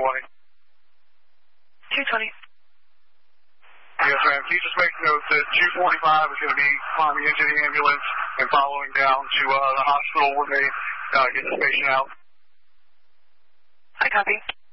away. 220. Yes, ma'am. Can you just make note that 245 is going to be climbing into the ambulance and following down to the hospital when they get the patient out? I copy.